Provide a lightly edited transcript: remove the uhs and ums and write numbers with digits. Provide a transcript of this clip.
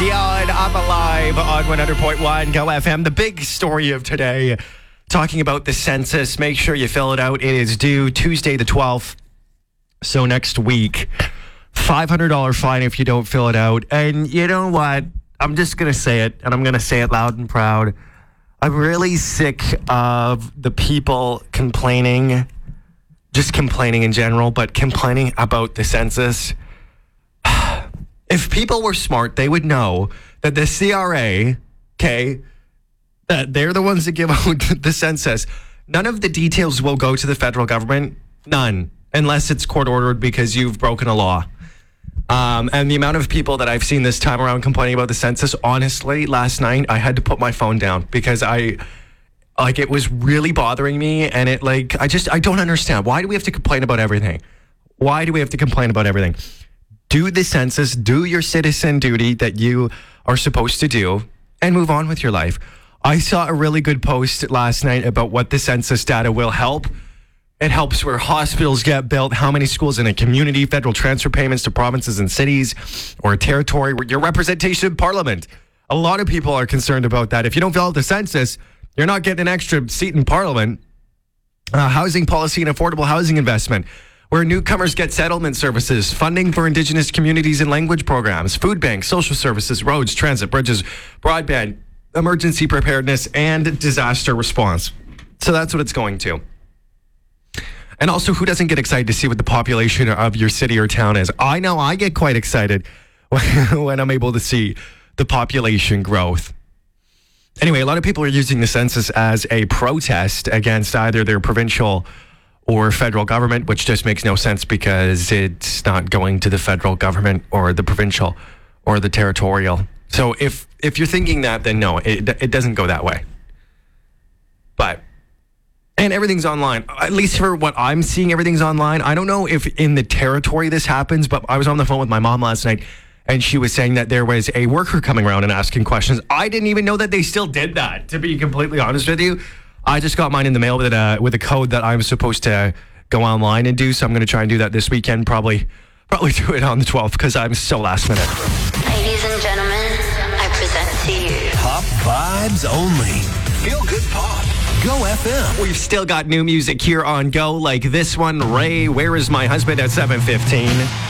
Dion, I'm Alive on 100.1 Go FM. The big story of today, talking about the census. Make sure you fill it out. It is due Tuesday the 12th. So next week, $500 fine if you don't fill it out. And you know what? I'm just going to say it, and I'm going to say it loud and proud. I'm really sick of the people complaining, just complaining in general, but complaining about the census. If people were smart, they would know that the CRA, okay, that they're the ones that give out the census. None of the details will go to the federal government. None. Unless it's court ordered because you've broken a law. And the amount of people that I've seen this time around complaining about the census, honestly, last night I had to put my phone down because it was really bothering me. And I don't understand. Why do we have to complain about everything? Why do we have to complain about everything? Do the census, do your citizen duty that you are supposed to do, and move on with your life. I saw a really good post last night about what the census data will help. It helps where hospitals get built, how many schools in a community, federal transfer payments to provinces and cities or a territory, your representation in parliament. A lot of people are concerned about that. If you don't fill out the census, you're not getting an extra seat in parliament. Housing policy and affordable housing investment, where newcomers get settlement services, funding for Indigenous communities and language programs, food banks, social services, roads, transit, bridges, broadband, emergency preparedness, and disaster response. So that's what it's going to. And also, who doesn't get excited to see what the population of your city or town is? I know I get quite excited when I'm able to see the population growth. Anyway, a lot of people are using the census as a protest against either their provincial or federal government, which just makes no sense because it's not going to the federal government or the provincial or the territorial. So if you're thinking that, then no, it doesn't go that way. And everything's online. At least for what I'm seeing, everything's online. I don't know if in the territory this happens, but I was on the phone with my mom last night, and she was saying that there was a worker coming around and asking questions. I didn't even know that they still did that, to be completely honest with you. I just got mine in the mail with a code that I'm supposed to go online and do, so I'm going to try and do that this weekend. Probably do it on the 12th because I'm so last minute. Ladies and gentlemen, I present to you Pop vibes only. Feel good pop. Go FM. We've still got new music here on Go, like this one, Ray, Where Is My Husband at 7:15.